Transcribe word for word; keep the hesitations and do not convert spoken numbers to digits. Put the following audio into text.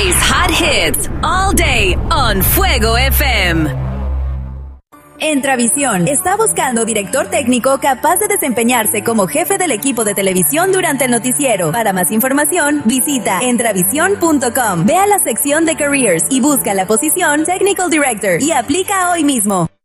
Today's hot hits all day on Fuego F M. Entravisión está buscando director técnico capaz de desempeñarse como jefe del equipo de televisión durante el noticiero. Para más información, visita entravisión punto com. Ve a la sección de Careers y busca la posición Technical Director y aplica hoy mismo.